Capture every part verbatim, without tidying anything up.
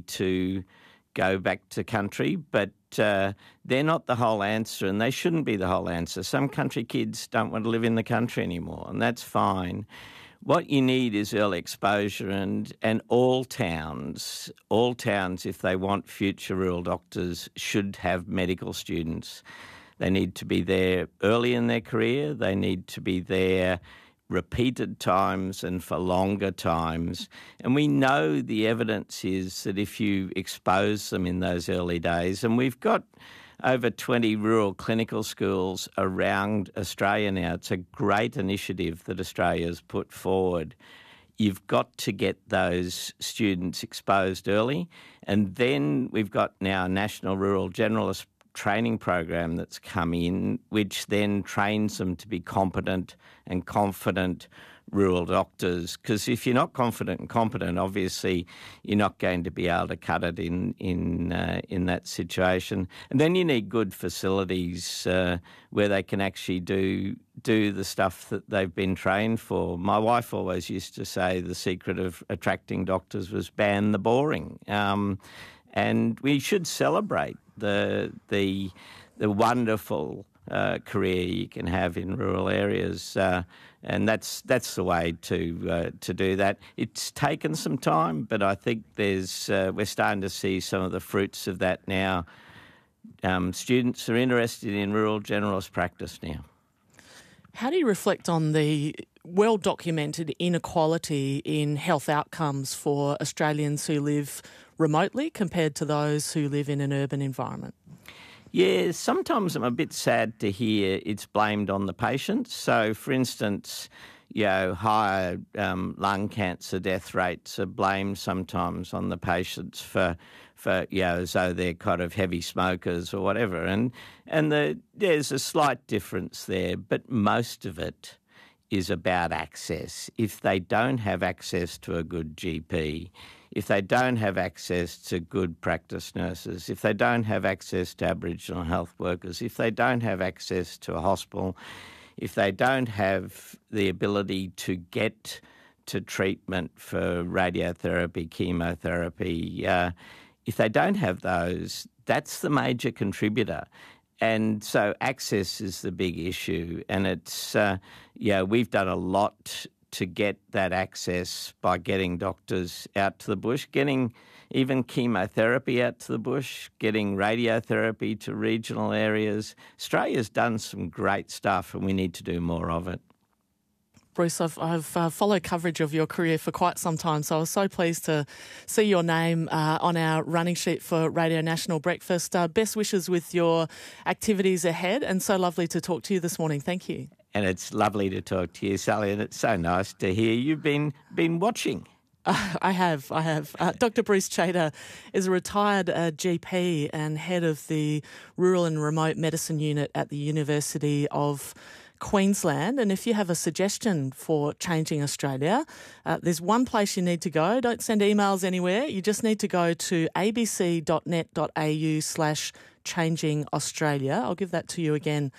to go back to country, but uh, they're not the whole answer, and they shouldn't be the whole answer. Some country kids don't want to live in the country anymore, and that's fine. What you need is early exposure, and, and all towns, all towns, if they want future rural doctors, should have medical students. They need to be there early in their career. They need to be there repeated times and for longer times. And we know the evidence is that if you expose them in those early days, and we've got over twenty rural clinical schools around Australia now. It's a great initiative that Australia's put forward. You've got to get those students exposed early. And then we've got now a National Rural Generalist training program that's come in, which then trains them to be competent and confident rural doctors. Because if you're not confident and competent, obviously you're not going to be able to cut it in in uh, in that situation. And then you need good facilities uh, where they can actually do do the stuff that they've been trained for. My wife always used to say the secret of attracting doctors was ban the boring. Um, and we should celebrate the the the wonderful uh, career you can have in rural areas, uh, and that's that's the way to uh, to do that. It's taken some time, but I think there's uh, we're starting to see some of the fruits of that now. Um, students are interested in rural generalist practice now. How do you reflect on the well-documented inequality in health outcomes for Australians who live remotely compared to those who live in an urban environment? Yeah, sometimes I'm a bit sad to hear it's blamed on the patients. So, for instance, you know, higher um, lung cancer death rates are blamed sometimes on the patients for, for you know, as though they're kind of heavy smokers or whatever. And and the, there's a slight difference there, but most of it is about access. If they don't have access to a good G P, if they don't have access to good practice nurses, if they don't have access to Aboriginal health workers, if they don't have access to a hospital, if they don't have the ability to get to treatment for radiotherapy, chemotherapy, uh, if they don't have those, that's the major contributor. And so access is the big issue. And it's, uh, yeah, we've done a lot to get that access by getting doctors out to the bush, getting even chemotherapy out to the bush, getting radiotherapy to regional areas. Australia's done some great stuff and we need to do more of it. Bruce, I've, I've uh, followed coverage of your career for quite some time, so I was so pleased to see your name uh, on our running sheet for Radio National Breakfast. Uh, best wishes with your activities ahead, and so lovely to talk to you this morning. Thank you. And it's lovely to talk to you, Sally, and it's so nice to hear you've been been watching. Uh, I have, I have. Uh, Doctor Bruce Chater is a retired uh, G P and head of the Rural and Remote Medicine Unit at the University of Queensland. And if you have a suggestion for changing Australia, uh, there's one place you need to go. Don't send emails anywhere. You just need to go to abc.net.au slash changing Australia. I'll give that to you again.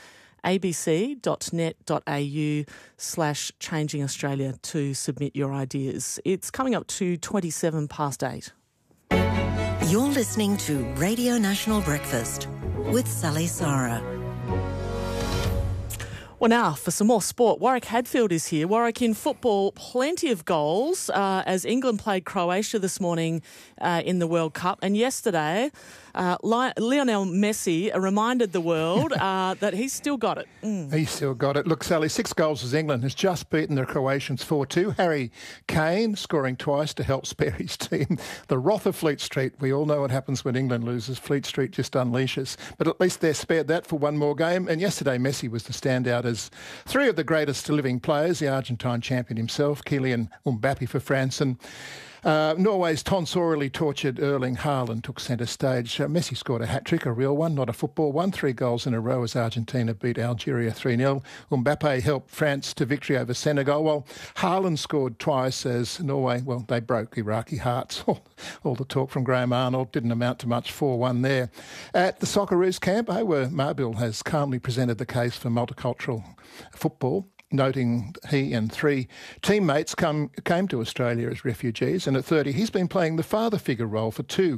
abc.net.au slash changing Australia to submit your ideas. It's coming up to twenty-seven past eight. You're listening to Radio National Breakfast with Sally Sarah. Well, now for some more sport. Warwick Hadfield is here. Warwick in football, plenty of goals uh, as England played Croatia this morning uh, in the World Cup. And yesterday, uh, Lionel Messi reminded the world uh, that he's still got it. Mm. He's still got it. Look, Sally, six goals as England has just beaten the Croatians four two. Harry Kane scoring twice to help spare his team. The wrath of Fleet Street. We all know what happens when England loses. Fleet Street just unleashes. But at least they're spared that for one more game. And yesterday, Messi was the standout as three of the greatest living players, the Argentine champion himself, Kylian Mbappe for France, and uh, Norway's tonsorially tortured Erling Haaland took centre stage. Uh, Messi scored a hat-trick, a real one, not a football one, three goals in a row as Argentina beat Algeria three nil. Mbappe helped France to victory over Senegal, while Haaland scored twice as Norway, well, they broke Iraqi hearts. all, all the talk from Graham Arnold didn't amount to much, four one there. At the Socceroos camp, Awer Marbil has calmly presented the case for multicultural football, noting he and three teammates come, came to Australia as refugees, and at thirty he's been playing the father figure role for two